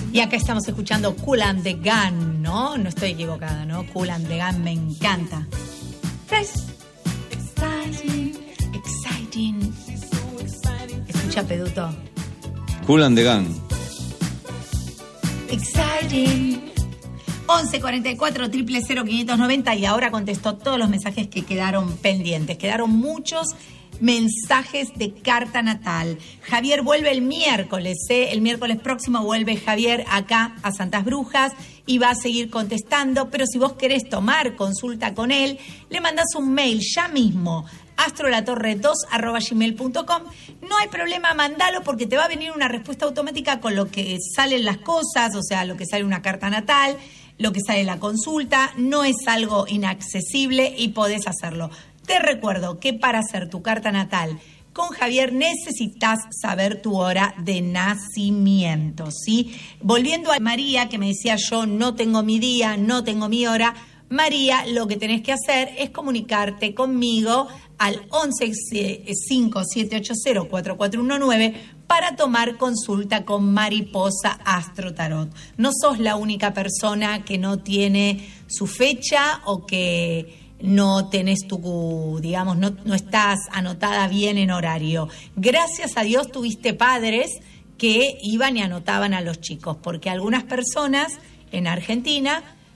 Y acá estamos escuchando Kool and the Gang, ¿no? No estoy equivocada, ¿no? Kool and the Gang me encanta. Fresh, exciting. Escucha, Peduto. Kool and the Gang. Exciting. 11 44 000 590 y ahora contestó todos los mensajes que quedaron pendientes. Quedaron muchos mensajes de carta natal. Javier vuelve el miércoles, ¿eh? El miércoles próximo vuelve Javier acá a Santas Brujas y va a seguir contestando, pero si vos querés tomar consulta con él, le mandás un mail ya mismo, astrolatorre2@gmail.com. No hay problema, mandalo porque te va a venir una respuesta automática con lo que salen las cosas, o sea, lo que sale una carta natal, lo que sale la consulta. No es algo inaccesible y podés hacerlo. Te recuerdo que para hacer tu carta natal con Javier necesitas saber tu hora de nacimiento, ¿sí? Volviendo a María, que me decía yo no tengo mi día, no tengo mi hora. María, lo que tenés que hacer es comunicarte conmigo al 1157804419 para tomar consulta con Mariposa Astro Tarot. No sos la única persona que no tiene su fecha o que no tenés digamos, no estás anotada bien en horario. Gracias a Dios tuviste padres que iban y anotaban a los chicos, porque algunas personas en Argentina